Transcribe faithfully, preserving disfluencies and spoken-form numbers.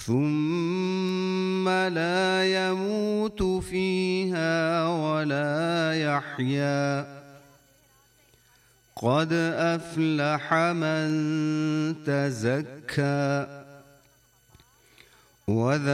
ثم لا يموت فيها ولا يحيا قد أفلح من تزكى